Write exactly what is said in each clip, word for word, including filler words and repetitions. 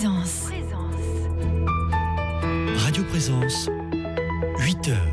Présence. Radio Présence, huit heures.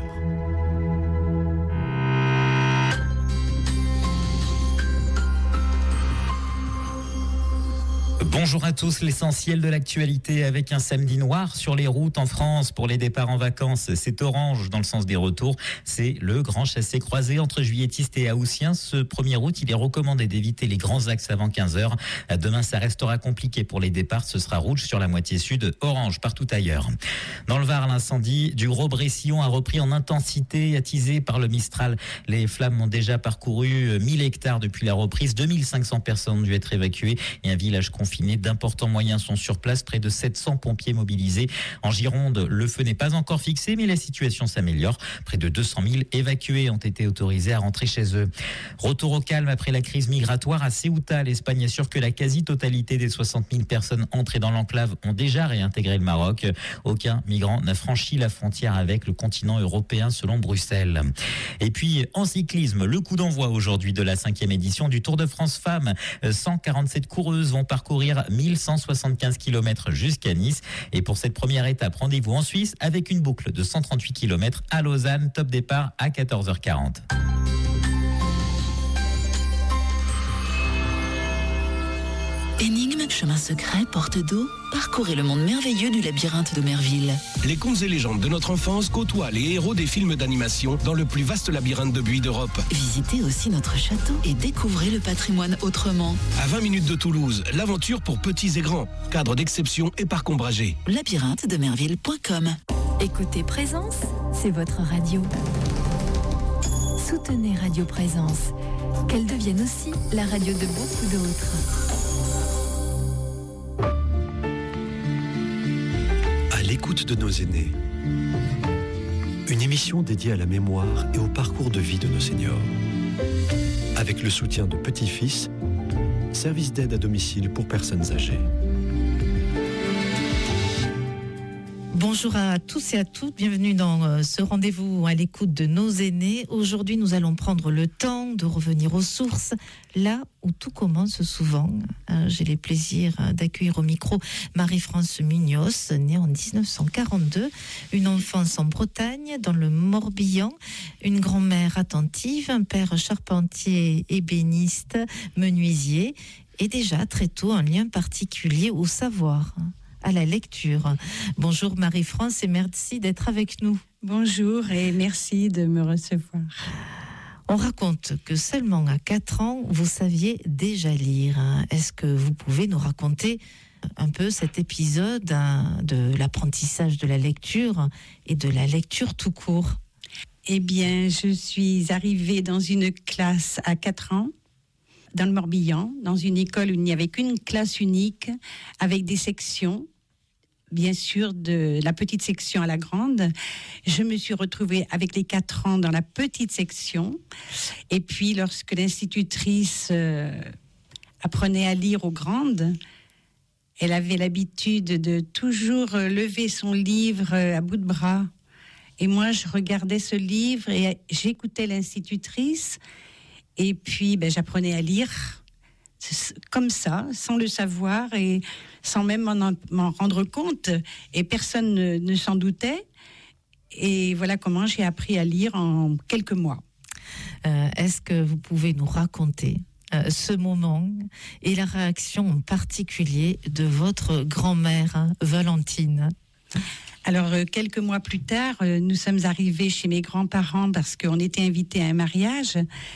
Bonjour à tous, l'essentiel de l'actualité avec un samedi noir sur les routes en France pour les départs en vacances. C'est orange dans le sens des retours. C'est le grand chassé-croisé entre juilletistes et haussiens. Ce premier août, il est recommandé d'éviter les grands axes avant quinze heures. Demain, ça restera compliqué pour les départs. Ce sera rouge sur la moitié sud, orange partout ailleurs. Dans le Var, l'incendie du Gros-Bressillon a repris en intensité, attisé par le Mistral. Les flammes ont déjà parcouru mille hectares depuis la reprise. deux mille cinq cents personnes ont dû être évacuées et un village confiné. D'importants moyens sont sur place, près de sept cents pompiers mobilisés. En Gironde, le feu n'est pas encore fixé, mais la situation s'améliore. Près de deux cent mille évacués ont été autorisés à rentrer chez eux. Retour au calme après la crise migratoire à Ceuta. L'Espagne assure que la quasi-totalité des soixante mille personnes entrées dans l'enclave ont déjà réintégré le Maroc. Aucun migrant n'a franchi la frontière avec le continent européen selon Bruxelles. Et puis, en cyclisme, le coup d'envoi aujourd'hui de la cinquième édition du Tour de France Femmes. cent quarante-sept coureuses vont parcourir mille cent soixante-quinze kilomètres jusqu'à Nice. Et pour cette première étape, rendez-vous en Suisse avec une boucle de cent trente-huit kilomètres à Lausanne. Top départ à quatorze heures quarante. Énigme, chemin secret, porte d'eau, parcourez le monde merveilleux du labyrinthe d'Omerville. Les contes et légendes de notre enfance côtoient les héros des films d'animation dans le plus vaste labyrinthe de buis d'Europe. Visitez aussi notre château et découvrez le patrimoine autrement. À vingt minutes de Toulouse, l'aventure pour petits et grands. Cadre d'exception et parc ombragé. labyrinthe de merville point com. Écoutez Présence, c'est votre radio. Soutenez Radio Présence, qu'elle devienne aussi la radio de beaucoup d'autres. À l'écoute de nos aînés. Une émission dédiée à la mémoire et au parcours de vie de nos seniors. Avec le soutien de Petit-Fils, service d'aide à domicile pour personnes âgées. Bonjour à tous et à toutes, bienvenue dans ce rendez-vous à l'écoute de nos aînés. Aujourd'hui, nous allons prendre le temps de revenir aux sources, là où tout commence souvent. J'ai les plaisirs d'accueillir au micro Marie-France Munoz, née en dix-neuf cent quarante-deux, une enfance en Bretagne, dans le Morbihan, une grand-mère attentive, un père charpentier, ébéniste, menuisier, et déjà très tôt un lien particulier au savoir, à la lecture. Bonjour Marie-France et merci d'être avec nous. Bonjour et merci de me recevoir. On raconte que seulement à quatre ans, vous saviez déjà lire. Est-ce que vous pouvez nous raconter un peu cet épisode de l'apprentissage de la lecture et de la lecture tout court? Eh bien, je suis arrivée dans une classe à quatre ans, dans le Morbihan, dans une école où il n'y avait qu'une classe unique, avec des sections, bien sûr, de la petite section à la grande. Je me suis retrouvée avec les quatre ans dans la petite section. Et puis, lorsque l'institutrice euh, apprenait à lire aux grandes, elle avait l'habitude de toujours lever son livre à bout de bras. Et moi, je regardais ce livre et j'écoutais l'institutrice. Et puis, ben, j'apprenais à lire comme ça, sans le savoir et sans même m'en, m'en rendre compte. Et personne ne, ne s'en doutait. Et voilà comment j'ai appris à lire en quelques mois. Euh, est-ce que vous pouvez nous raconter euh, ce moment et la réaction en particulier de votre grand-mère, hein, Valentine ? Alors, euh, quelques mois plus tard, euh, nous sommes arrivés chez mes grands-parents parce qu'on était invités à un mariage.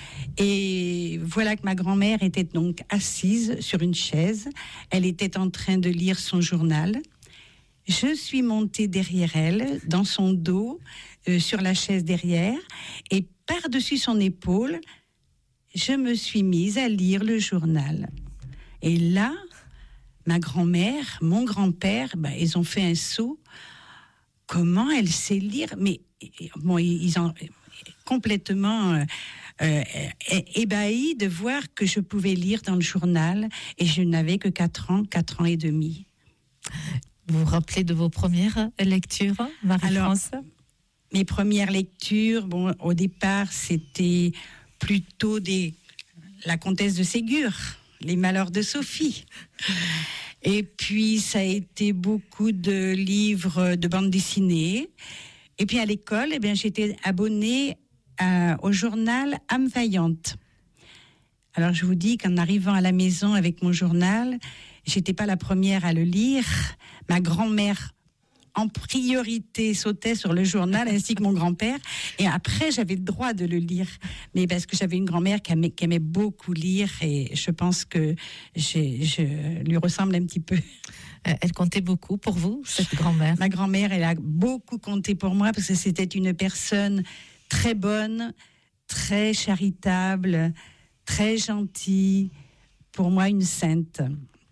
Et voilà que ma grand-mère était donc assise sur une chaise. Elle était en train de lire son journal. Je suis montée derrière elle, dans son dos, euh, sur la chaise derrière. Et par-dessus son épaule, je me suis mise à lire le journal. Et là, ma grand-mère, mon grand-père, ben, ils ont fait un saut. Comment elle sait lire? Mais bon, ils ont complètement euh, euh, ébahis de voir que je pouvais lire dans le journal et je n'avais que quatre ans, quatre ans et demi. Vous vous rappelez de vos premières lectures, Marie-France? Alors, mes premières lectures, bon, au départ, c'était plutôt des, la comtesse de Ségur, Les Malheurs de Sophie. Et puis, ça a été beaucoup de livres de bande dessinée. Et puis, à l'école, eh bien, j'étais abonnée à, au journal Âme Vaillante. Alors, je vous dis qu'en arrivant à la maison avec mon journal, j'étais pas la première à le lire. Ma grand-mère, en priorité, sautait sur le journal, ainsi que mon grand-père. Et après, j'avais le droit de le lire. Mais parce que j'avais une grand-mère qui aimait, qui aimait beaucoup lire, et je pense que j'ai, je lui ressemble un petit peu. Elle comptait beaucoup pour vous, cette grand-mère? Ma grand-mère, elle a beaucoup compté pour moi, parce que c'était une personne très bonne, très charitable, très gentille. Pour moi, une sainte,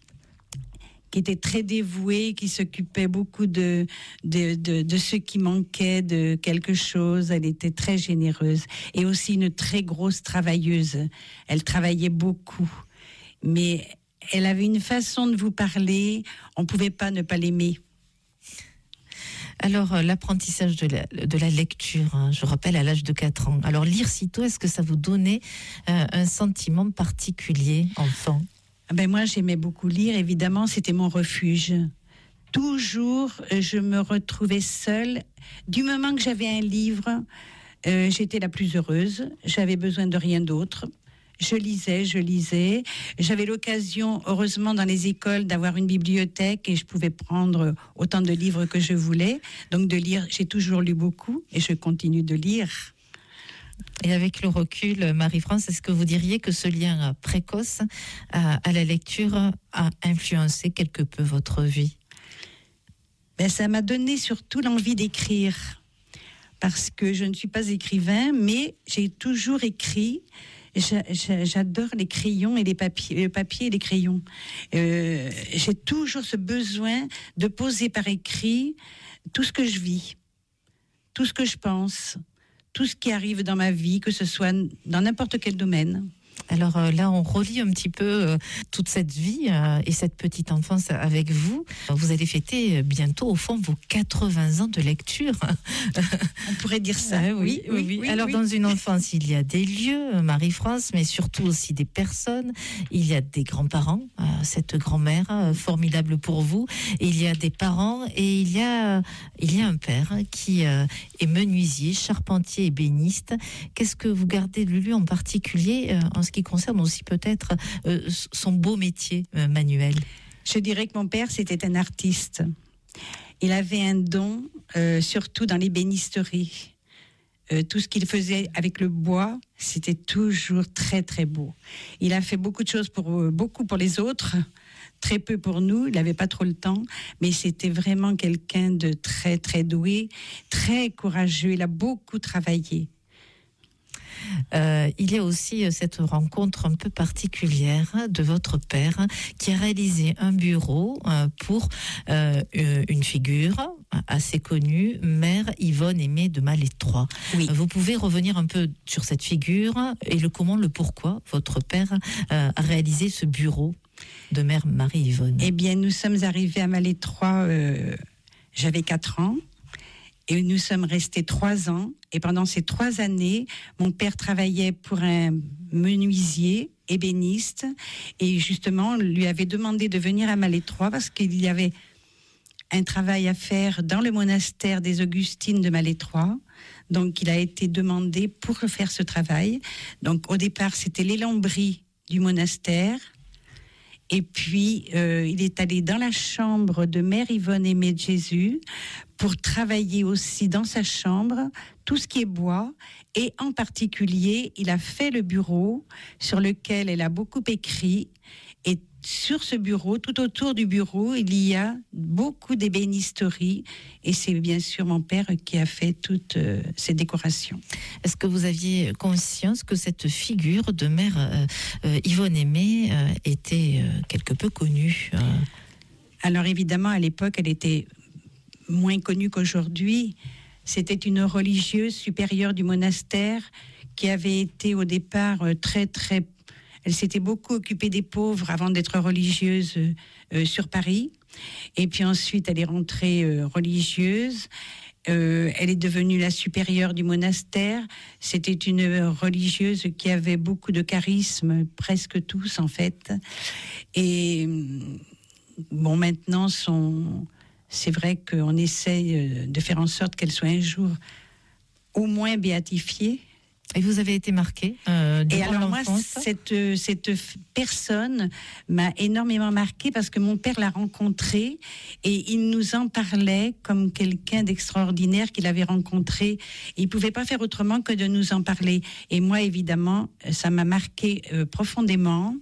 qui était très dévouée, qui s'occupait beaucoup de, de, de, de ceux qui manquaient de quelque chose. Elle était très généreuse et aussi une très grosse travailleuse. Elle travaillait beaucoup, mais elle avait une façon de vous parler, on ne pouvait pas ne pas l'aimer. Alors, euh, l'apprentissage de la, de la lecture, hein, je rappelle, à l'âge de quatre ans. Alors, lire si tôt, est-ce que ça vous donnait euh, un sentiment particulier, enfant ? Ben moi, j'aimais beaucoup lire, évidemment, c'était mon refuge. Toujours, je me retrouvais seule. Du moment que j'avais un livre, euh, j'étais la plus heureuse. J'avais besoin de rien d'autre. Je lisais, je lisais. J'avais l'occasion, heureusement, dans les écoles, d'avoir une bibliothèque et je pouvais prendre autant de livres que je voulais. Donc, de lire, j'ai toujours lu beaucoup et je continue de lire. Et avec le recul, Marie-France, est-ce que vous diriez que ce lien précoce à, à la lecture a influencé quelque peu votre vie ? Ben, ça m'a donné surtout l'envie d'écrire. Parce que je ne suis pas écrivain, mais j'ai toujours écrit. J'adore les crayons et les papiers, le papier et les crayons. Euh, j'ai toujours ce besoin de poser par écrit tout ce que je vis, tout ce que je pense, tout ce qui arrive dans ma vie, que ce soit dans n'importe quel domaine. Alors euh, là, on relie un petit peu euh, toute cette vie euh, et cette petite enfance avec vous. Vous allez fêter bientôt, au fond, vos quatre-vingts ans de lecture. On pourrait dire ça. Ah, oui, oui, oui, oui. Alors, oui. Dans une enfance, il y a des lieux, Marie-France, mais surtout aussi des personnes. Il y a des grands-parents, euh, cette grand-mère euh, formidable pour vous. Et il y a des parents et il y a, il y a un père qui euh, est menuisier, charpentier et ébéniste. Qu'est-ce que vous gardez de lui en particulier euh, en ce qui concerne aussi peut-être euh, son beau métier euh, manuel? Je dirais que mon père, c'était un artiste. Il avait un don, euh, surtout dans l'ébénisterie. Euh, tout ce qu'il faisait avec le bois, c'était toujours très très beau. Il a fait beaucoup de choses pour euh, beaucoup pour les autres, très peu pour nous. Il n'avait pas trop le temps, mais c'était vraiment quelqu'un de très très doué, très courageux. Il a beaucoup travaillé. Euh, il y a aussi cette rencontre un peu particulière de votre père qui a réalisé un bureau euh, pour euh, une figure assez connue, Mère Yvonne Aimée de Malétroit. Oui. Vous pouvez revenir un peu sur cette figure et le comment, le pourquoi votre père euh, a réalisé ce bureau de Mère Marie-Yvonne? Eh bien, nous sommes arrivés à Malétroit, euh, j'avais quatre ans. Et nous sommes restés trois ans. Et pendant ces trois années, mon père travaillait pour un menuisier, ébéniste. Et justement, on lui avait demandé de venir à Malétroit parce qu'il y avait un travail à faire dans le monastère des Augustines de Malétroit. Donc, il a été demandé pour faire ce travail. Donc, au départ, c'était les lambris du monastère. Et puis, euh, il est allé dans la chambre de Mère Yvonne Aimée de Jésus pour travailler aussi dans sa chambre tout ce qui est bois. Et en particulier, il a fait le bureau sur lequel elle a beaucoup écrit. Et sur ce bureau, tout autour du bureau, il y a beaucoup d'ébénisterie. Et c'est bien sûr mon père qui a fait toutes euh, ces décorations. Est-ce que vous aviez conscience que cette figure de Mère euh, euh, Yvonne Aimée euh, était euh, quelque peu connue euh... Alors évidemment, à l'époque, elle était moins connue qu'aujourd'hui. C'était une religieuse supérieure du monastère qui avait été au départ euh, très très... Elle s'était beaucoup occupée des pauvres avant d'être religieuse euh, sur Paris. Et puis ensuite, elle est rentrée euh, religieuse. Euh, elle est devenue la supérieure du monastère. C'était une religieuse qui avait beaucoup de charisme, presque tous en fait. Et bon, maintenant, son... c'est vrai qu'on essaye de faire en sorte qu'elle soit un jour au moins béatifiée. Et vous avez été marqué euh, Et alors moi, l'enfance. cette, cette personne m'a énormément marquée parce que mon père l'a rencontrée et il nous en parlait comme quelqu'un d'extraordinaire qu'il avait rencontré. Et il ne pouvait pas faire autrement que de nous en parler. Et moi, évidemment, ça m'a marqué euh, profondément.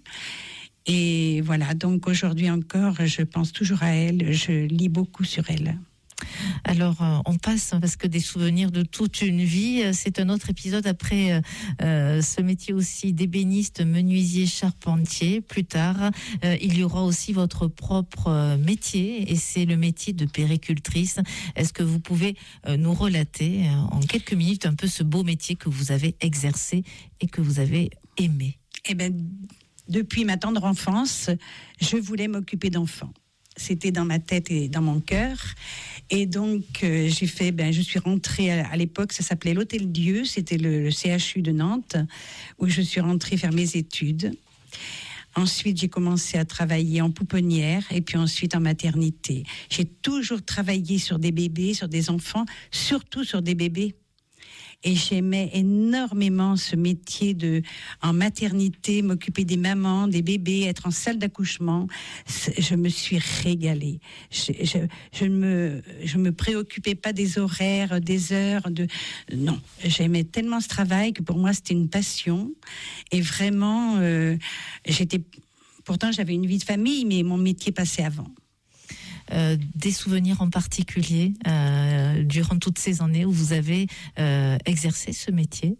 Et voilà, donc aujourd'hui encore, je pense toujours à elle, je lis beaucoup sur elle. Alors, euh, on passe, parce que des souvenirs de toute une vie, euh, c'est un autre épisode après euh, ce métier aussi d'ébéniste, menuisier, charpentier. Plus tard, euh, il y aura aussi votre propre euh, métier, et c'est le métier de péricultrice. Est-ce que vous pouvez euh, nous relater euh, en quelques minutes un peu ce beau métier que vous avez exercé et que vous avez aimé? Eh bien, depuis ma tendre enfance, je voulais m'occuper d'enfants. C'était dans ma tête et dans mon cœur. Et donc, euh, j'ai fait, ben, je suis rentrée à, à l'époque, ça s'appelait l'Hôtel Dieu, c'était le, le C H U de Nantes, où je suis rentrée faire mes études. Ensuite, j'ai commencé à travailler en pouponnière et puis ensuite en maternité. J'ai toujours travaillé sur des bébés, sur des enfants, surtout sur des bébés. Et j'aimais énormément ce métier de, en maternité, m'occuper des mamans, des bébés, être en salle d'accouchement. Je me suis régalée. Je, je, je ne me, je me préoccupais pas des horaires, des heures. De, non, j'aimais tellement ce travail que pour moi, c'était une passion. Et vraiment, euh, j'étais... Pourtant, j'avais une vie de famille, mais mon métier passait avant. Euh, des souvenirs en particulier euh, durant toutes ces années où vous avez euh, exercé ce métier?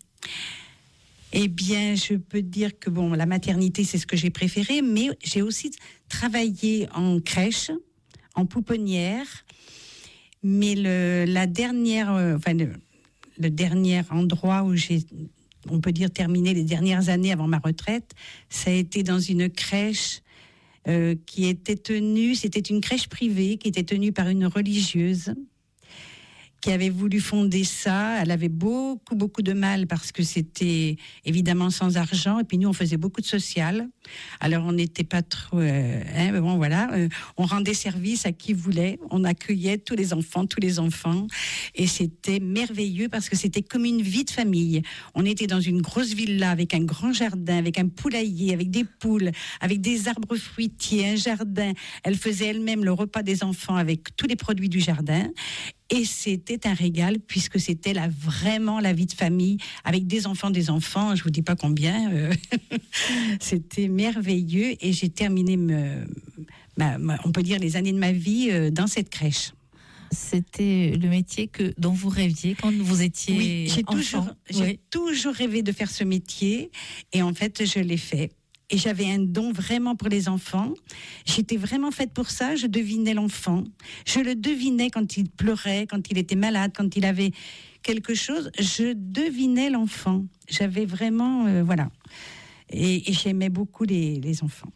Eh bien, je peux dire que bon, la maternité, c'est ce que j'ai préféré, mais j'ai aussi travaillé en crèche, en pouponnière, mais le, la dernière, euh, enfin, le, le dernier endroit où j'ai, on peut dire, terminé les dernières années avant ma retraite, ça a été dans une crèche Euh, qui était tenue, c'était une crèche privée qui était tenue par une religieuse qui avait voulu fonder ça. Elle avait beaucoup, beaucoup de mal parce que c'était évidemment sans argent. Et puis nous, on faisait beaucoup de social. Alors, on n'était pas trop... Euh, hein, bon, voilà. Euh, on rendait service à qui voulait. On accueillait tous les enfants, tous les enfants. Et c'était merveilleux parce que c'était comme une vie de famille. On était dans une grosse villa avec un grand jardin, avec un poulailler, avec des poules, avec des arbres fruitiers, un jardin. Elle faisait elle-même le repas des enfants avec tous les produits du jardin. Et c'était un régal puisque c'était là vraiment la vie de famille avec des enfants, des enfants, je vous dis pas combien. Euh, c'était merveilleux et j'ai terminé, me, ma, ma, on peut dire, les années de ma vie euh, dans cette crèche. C'était le métier que, dont vous rêviez quand vous étiez oui, j'ai enfant. Toujours, j'ai oui. toujours rêvé de faire ce métier et en fait je l'ai fait. Et j'avais un don vraiment pour les enfants. J'étais vraiment faite pour ça. Je devinais l'enfant. Je le devinais quand il pleurait, quand il était malade, quand il avait quelque chose. Je devinais l'enfant. J'avais vraiment... Euh, voilà. Et, et j'aimais beaucoup les, les enfants.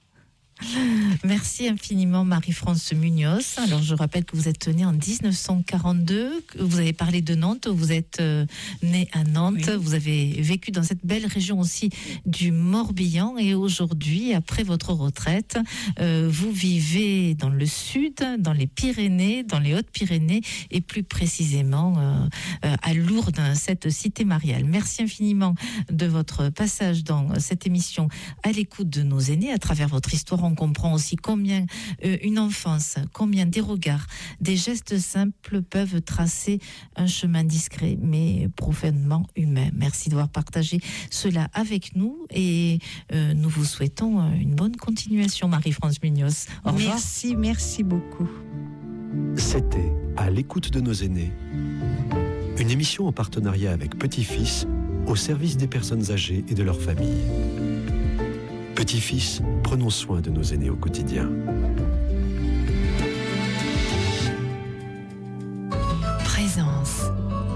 Merci infiniment Marie-France Munoz. Alors je rappelle que vous êtes née en dix-neuf cent quarante-deux, que vous avez parlé de Nantes, vous êtes euh, née à Nantes, oui. Vous avez vécu dans cette belle région aussi du Morbihan et aujourd'hui, après votre retraite, euh, vous vivez dans le sud, dans les Pyrénées, dans les Hautes-Pyrénées et plus précisément euh, euh, à Lourdes, cette cité mariale. Merci infiniment de votre passage dans cette émission à l'écoute de nos aînés à travers votre histoire. On comprend aussi combien euh, une enfance, combien des regards, des gestes simples peuvent tracer un chemin discret mais profondément humain. Merci d'avoir partagé cela avec nous et euh, nous vous souhaitons une bonne continuation, Marie-France Munoz. Au revoir. Merci, merci beaucoup. C'était À l'écoute de nos aînés, une émission en partenariat avec Petit-Fils au service des personnes âgées et de leurs familles. Petit-Fils, prenons soin de nos aînés au quotidien. Présence.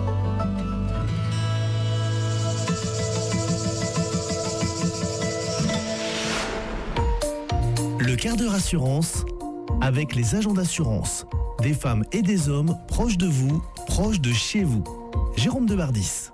Le quart d'heure assurance avec les agents d'assurance. Des femmes et des hommes proches de vous proche de chez vous. Jérôme Debardis.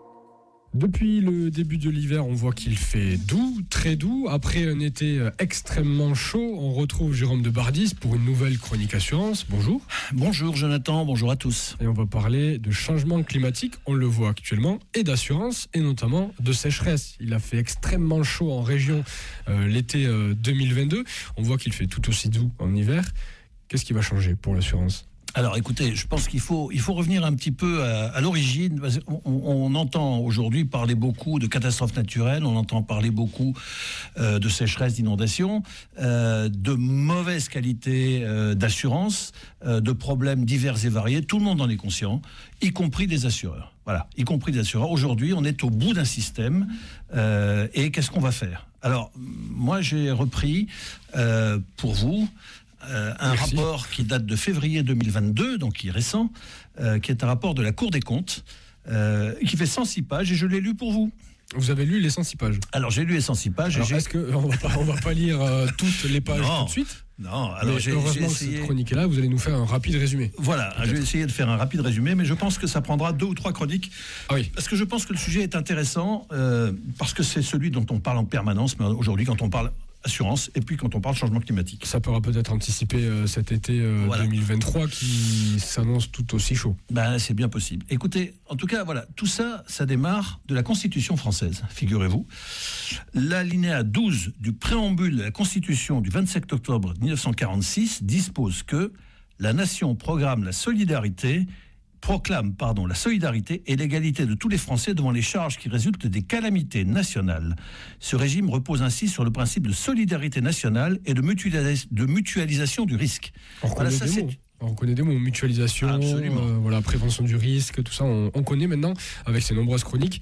Depuis le début de l'hiver, on voit qu'il fait doux, très doux. Après un été extrêmement chaud, on retrouve Jérôme Debardis pour une nouvelle chronique assurance. Bonjour. Bonjour Jonathan, bonjour à tous. Et on va parler de changement climatique, on le voit actuellement, et d'assurance, et notamment de sécheresse. Il a fait extrêmement chaud en région euh, l'été euh, deux mille vingt-deux. On voit qu'il fait tout aussi doux en hiver. Qu'est-ce qui va changer pour l'assurance ? Alors écoutez, je pense qu'il faut, il faut revenir un petit peu à, à l'origine. On, on entend aujourd'hui parler beaucoup de catastrophes naturelles, on entend parler beaucoup euh, de sécheresse, d'inondations, euh, de mauvaise qualité euh, d'assurance, euh, de problèmes divers et variés. Tout le monde en est conscient, y compris des assureurs. Voilà, y compris des assureurs. Aujourd'hui, on est au bout d'un système euh, et qu'est-ce qu'on va faire ? Alors, moi j'ai repris euh, pour vous... Euh, un Merci. rapport qui date de février deux mille vingt-deux, donc qui est récent, euh, qui est un rapport de la Cour des comptes, euh, qui fait cent six pages, et je l'ai lu pour vous. Vous avez lu les cent six pages ? Alors j'ai lu les cent six pages. Alors, et est-ce qu'on va pas, on va pas lire euh, toutes les pages non, tout de suite ? Non, alors mais j'ai, heureusement j'ai essayé... que cette chronique est là, vous allez nous faire un rapide résumé. Voilà, Peut-être. je vais essayer de faire un rapide résumé, mais je pense que ça prendra deux ou trois chroniques. Ah oui. Parce que je pense que le sujet est intéressant, euh, parce que c'est celui dont on parle en permanence, mais aujourd'hui quand on parle assurance, et puis quand on parle changement climatique. Ça pourra peut-être anticiper euh, cet été euh, voilà. deux mille vingt-trois qui s'annonce tout aussi chaud. Ben, c'est bien possible. Écoutez, en tout cas, voilà, tout ça, ça démarre de la Constitution française, figurez-vous. L'alinéa douze du préambule de la Constitution du vingt-sept octobre dix-neuf cent quarante-six dispose que la nation programme la solidarité proclame pardon, la solidarité et l'égalité de tous les Français devant les charges qui résultent des calamités nationales. Ce régime repose ainsi sur le principe de solidarité nationale et de, mutualis- de mutualisation du risque. On reconnaît, voilà, ça, des, mots. On reconnaît des mots, mutualisation, euh, voilà, prévention du risque, tout ça, on, on connaît maintenant avec ces nombreuses chroniques.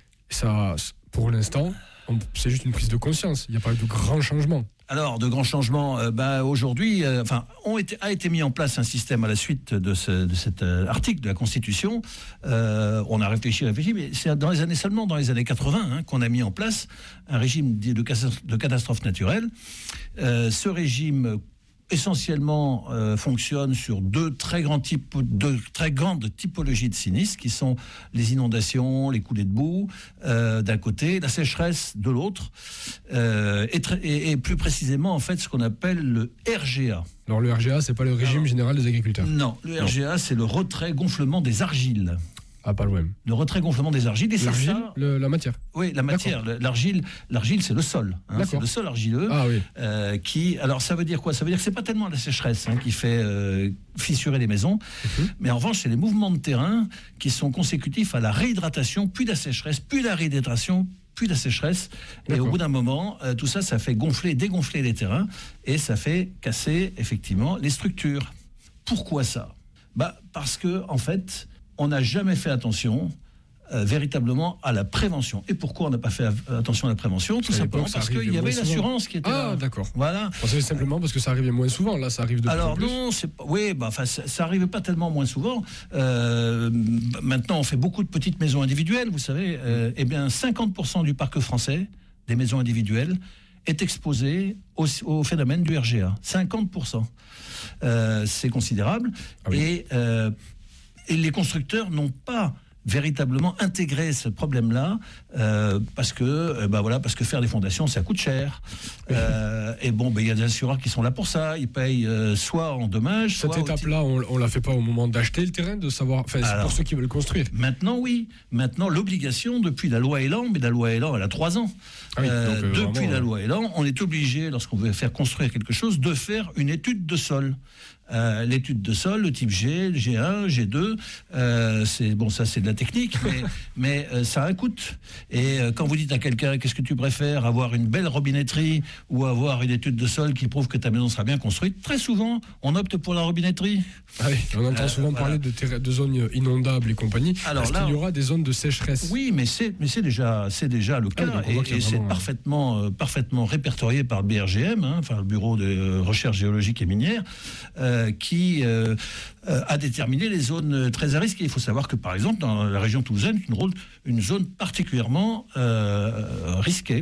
Ça, pour l'instant, on, c'est juste une prise de conscience, il n'y a pas eu de grands changements. Alors, de grands changements, euh, bah, aujourd'hui, euh, enfin, ont été, a été mis en place un système à la suite de, ce, de cet euh, article de la Constitution. Euh, on a réfléchi, réfléchi, mais c'est dans les années seulement dans les années quatre-vingts hein, qu'on a mis en place un régime de, de catastrophes naturelles. Euh, ce régime essentiellement euh, fonctionne sur deux très grands types, deux très grandes typologies de sinistres qui sont les inondations, les coulées de boue euh, d'un côté, la sécheresse de l'autre, euh, et, tr- et, et plus précisément en fait ce qu'on appelle le R G A. Alors le R G A, c'est pas le régime Alors, général des agriculteurs. Non, le R G A, non. c'est le retrait gonflement des argiles. Ah, pas loin. Le retrait gonflement des argiles. Et l'argile, c'est ça, le, la matière. Oui, la matière. D'accord. L'argile, l'argile, c'est le sol. Hein, c'est le sol argileux. Ah oui. Euh, qui, alors, ça veut dire quoi ? Ça veut dire que c'est pas tellement la sécheresse hein, qui fait euh, fissurer les maisons, mm-hmm. mais en revanche, c'est les mouvements de terrain qui sont consécutifs à la réhydratation, puis la sécheresse, puis la réhydratation, puis la sécheresse. D'accord. Et au bout d'un moment, euh, tout ça, ça fait gonfler, dégonfler les terrains, et ça fait casser effectivement les structures. Pourquoi ça ? Bah, parce que en fait. On n'a jamais fait attention euh, véritablement à la prévention. Et pourquoi on n'a pas fait attention à la prévention ? Tout simplement parce qu'il y avait l'assurance souvent. qui était ah, là. Ah, d'accord. Voilà. Je pensais simplement parce que ça arrivait moins souvent. Là, ça arrive de Alors, plus en plus. non, c'est pas... oui, bah, ça, ça arrivait pas tellement moins souvent. Euh, maintenant, on fait beaucoup de petites maisons individuelles, vous savez. Euh, eh bien, cinquante pour cent du parc français, des maisons individuelles, est exposé au, au phénomène du R G A. cinquante pour cent. Euh, c'est considérable. Ah oui. Et... Euh, Et les constructeurs n'ont pas véritablement intégré ce problème-là euh, parce que euh, bah voilà parce que faire des fondations ça coûte cher euh, et bon ben il y a des assureurs qui sont là pour ça, ils payent euh, soit en dommages. Cette étape-là, on, on la fait pas au moment d'acheter le terrain, de savoir. Enfin, c'est pour ceux qui veulent construire. Maintenant, oui. Maintenant, l'obligation depuis la loi Elan, mais la loi Elan, elle a trois ans. Ah oui, euh, donc, euh, depuis vraiment, la loi Elan, on est obligé, lorsqu'on veut faire construire quelque chose, de faire une étude de sol. Euh, l'étude de sol, le type G, G un, G deux, euh, c'est bon, ça c'est de la technique, mais, mais euh, ça a un coût. Et euh, quand vous dites à quelqu'un, qu'est-ce que tu préfères, avoir une belle robinetterie ou avoir une étude de sol qui prouve que ta maison sera bien construite, très souvent, on opte pour la robinetterie. Ah oui, on entend euh, souvent voilà. parler de, terra- de zones inondables et compagnie. Alors Est-ce là, qu'il y aura des zones de sécheresse ? Oui, mais c'est, mais c'est déjà, c'est déjà le cas, ah, et, et c'est vraiment... parfaitement, euh, parfaitement répertorié par le B R G M, hein, enfin le Bureau de recherche géologique et minière. Euh, qui euh, euh, a déterminé les zones très à risque. Et il faut savoir que, par exemple, dans la région toulousaine, une, une zone particulièrement euh, risquée.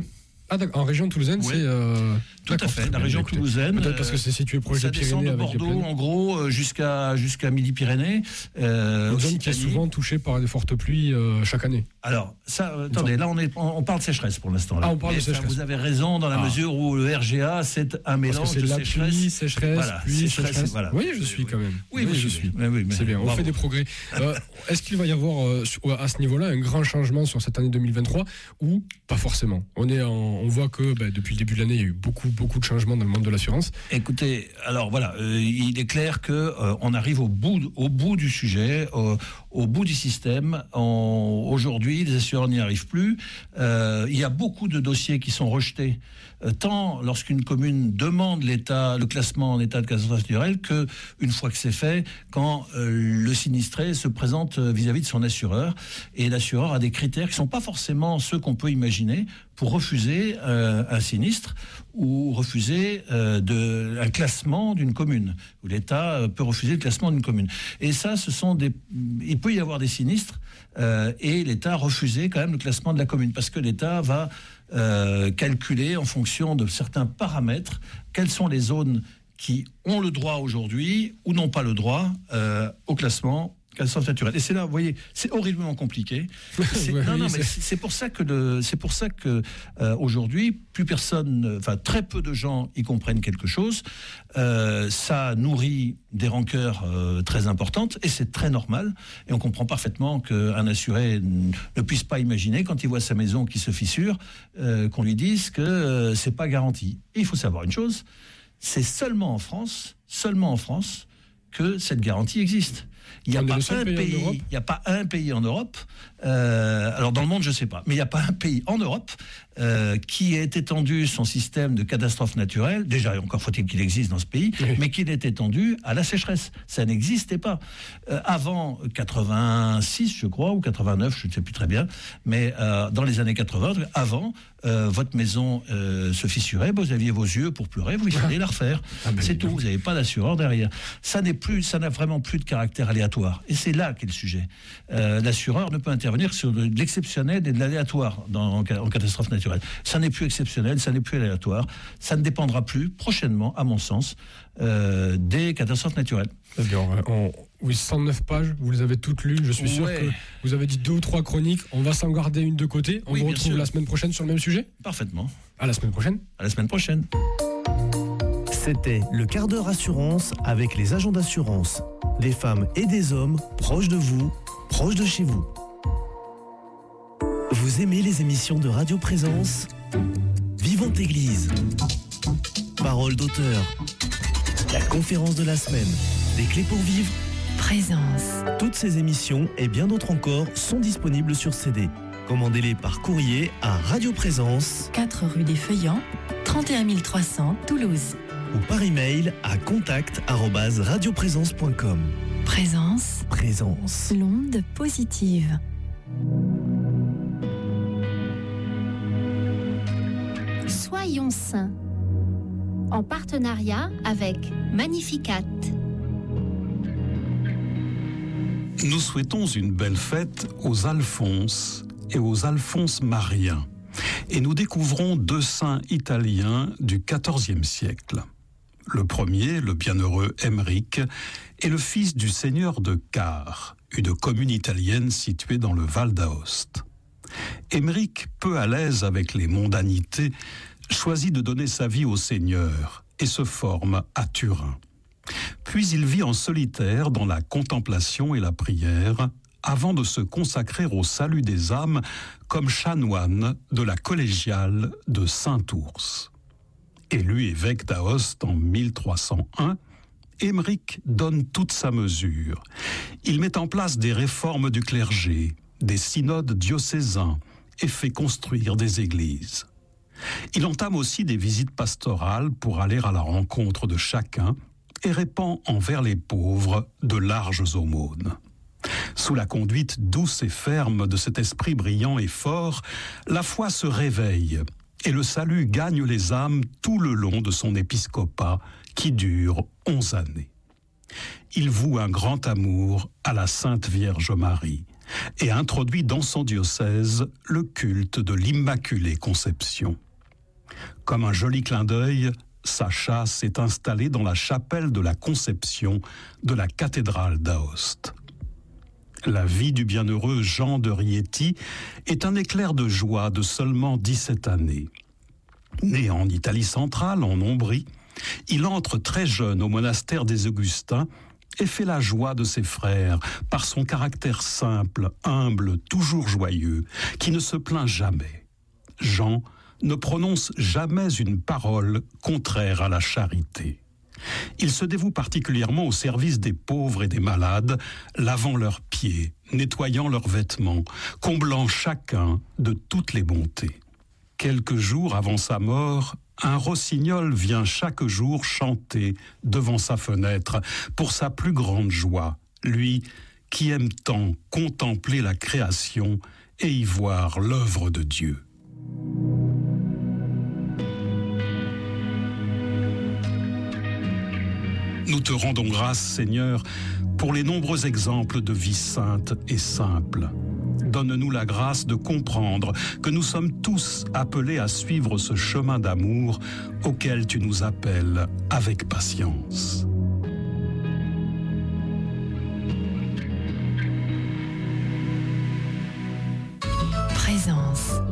Ah d'accord, en région toulousaine, Oui. c'est... Euh... Tout à fait, la région écoutez, toulousaine. Peut-être parce que c'est situé proche ça des descend Pyrénées. de avec les Bordeaux, plaines. en gros, jusqu'à jusqu'à Midi-Pyrénées. Euh, Une zone qui est Occitanie. souvent touchée par des fortes pluies euh, chaque année. Alors, ça, euh, attendez, là on, est, on, on parle de sécheresse pour l'instant. là. Ah, on parle Mais, de enfin, sécheresse. Vous avez raison dans la Ah. mesure où le R G A, c'est un Parce mélange que c'est de la sécheresse. pluie, sécheresse, Voilà, pluie, sécheresse, sécheresse. voilà. Oui, je suis quand même. Oui, vous je suivez. suis. Oui, oui, mais C'est bien, on bravo. fait des progrès. Euh, est-ce qu'il va y avoir euh, sur- à ce niveau-là un grand changement sur cette année deux mille vingt-trois ou pas forcément? On est en- on voit que bah, depuis le début de l'année, il y a eu beaucoup, beaucoup de changements dans le monde de l'assurance. Écoutez, alors voilà, euh, il est clair que euh, on arrive au bout, au bout du sujet, au, au bout du système. On- Aujourd'hui, les assureurs n'y arrivent plus. Euh, il y a beaucoup de dossiers qui sont rejetés, euh, tant lorsqu'une commune demande l'état, le classement en état de catastrophe naturelle, que une fois que c'est fait, quand euh, le sinistré se présente euh, vis-à-vis de son assureur, et l'assureur a des critères qui sont pas forcément ceux qu'on peut imaginer pour refuser euh, un sinistre ou refuser euh, de, un classement d'une commune, où l'État euh, peut refuser le classement d'une commune. Et ça, ce sont des, il peut y avoir des sinistres euh, et l'État a refusé quand même le classement de la commune, parce que l'État va euh, calculer en fonction de certains paramètres quelles sont les zones qui ont le droit aujourd'hui ou n'ont pas le droit euh, au classement catastrophe naturelle. Et c'est là, vous voyez, c'est horriblement compliqué. C'est, Ouais, non, oui, non, c'est- mais c'est, c'est pour ça que le, c'est pour ça que euh, aujourd'hui, plus personne, enfin très peu de gens y comprennent quelque chose. Euh, ça nourrit des rancœurs euh, très importantes et c'est très normal. Et on comprend parfaitement qu'un assuré n- ne puisse pas imaginer, quand il voit sa maison qui se fissure, euh, qu'on lui dise que euh, c'est pas garanti. Et il faut savoir une chose, c'est seulement en France, seulement en France, que cette garantie existe. Il n'y a, On est pas le seul un pays en pays, Europe. il y a pas un pays en Europe, euh, alors dans le monde je ne sais pas, mais il n'y a pas un pays en Europe euh, qui ait étendu son système de catastrophe naturelle, déjà encore faut-il qu'il existe dans ce pays, Oui. mais qu'il ait étendu à la sécheresse. Ça n'existait pas. Euh, avant quatre-vingt-six, je crois, ou quatre-vingt-neuf, je ne sais plus très bien, mais euh, dans les années quatre-vingts, avant, euh, votre maison euh, se fissurait, vous aviez vos yeux pour pleurer, vous il fallait la refaire. Ah ben, C'est tout, évidemment. vous n'avez pas d'assureur derrière. Ça n'est plus, ça n'a vraiment plus de caractère aléatoire. Et c'est là qu'est le sujet. Euh, l'assureur ne peut intervenir sur de l'exceptionnel et de l'aléatoire dans, en, ca- en catastrophe naturelle. Ça n'est plus exceptionnel, ça n'est plus aléatoire. Ça ne dépendra plus prochainement, à mon sens, euh, des catastrophes naturelles. Très bien. On- Oui, cent neuf pages, vous les avez toutes lues. Je suis sûr Ouais. que vous avez dit deux ou trois chroniques. On va s'en garder une de côté. On Oui, vous bien retrouve sûr. la semaine prochaine sur le même sujet. Parfaitement. À la semaine prochaine. À la semaine prochaine. C'était le quart d'heure assurance avec les agents d'assurance. Des femmes et des hommes proches de vous, proches de chez vous. Vous aimez les émissions de Radio Présence? Vivante Église. Parole d'auteur. La conférence de la semaine. Des clés pour vivre. Présence. Toutes ces émissions et bien d'autres encore sont disponibles sur C D. Commandez-les par courrier à Radio Présence quatre rue des Feuillants, trente et un mille trois cents, Toulouse. ou par email à contact arobase radioprésence point com. Présence. Présence. L'onde positive. Soyons saints. En partenariat avec Magnificat. Nous souhaitons une belle fête aux Alphonse et aux Alphonse Mariens. Et nous découvrons deux saints italiens du quatorzième siècle. Le premier, le bienheureux Emeric, est le fils du seigneur de Car, une commune italienne située dans le Val d'Aoste. Emeric, peu à l'aise avec les mondanités, choisit de donner sa vie au Seigneur et se forme à Turin. Puis il vit en solitaire dans la contemplation et la prière avant de se consacrer au salut des âmes comme chanoine de la collégiale de Saint-Ours. Élu évêque d'Aoste en mille trois cent un, Emeric donne toute sa mesure. Il met en place des réformes du clergé, des synodes diocésains et fait construire des églises. Il entame aussi des visites pastorales pour aller à la rencontre de chacun et répand envers les pauvres de larges aumônes. Sous la conduite douce et ferme de cet esprit brillant et fort, la foi se réveille et le salut gagne les âmes tout le long de son épiscopat qui dure onze années. Il voue un grand amour à la Sainte Vierge Marie et introduit dans son diocèse le culte de l'Immaculée Conception. Comme un joli clin d'œil, Sacha s'est installé dans la chapelle de la Conception de la cathédrale d'Aoste. La vie du bienheureux Jean de Rieti est un éclair de joie de seulement dix-sept années. Né en Italie centrale, en Ombrie, il entre très jeune au monastère des Augustins et fait la joie de ses frères par son caractère simple, humble, toujours joyeux, qui ne se plaint jamais. Jean ne prononce jamais une parole contraire à la charité. Il se dévoue particulièrement au service des pauvres et des malades, lavant leurs pieds, nettoyant leurs vêtements, comblant chacun de toutes les bontés. Quelques jours avant sa mort, un rossignol vient chaque jour chanter devant sa fenêtre pour sa plus grande joie, lui qui aime tant contempler la création et y voir l'œuvre de Dieu. Nous te rendons grâce, Seigneur, pour les nombreux exemples de vie sainte et simple. Donne-nous la grâce de comprendre que nous sommes tous appelés à suivre ce chemin d'amour auquel tu nous appelles avec patience. Présence.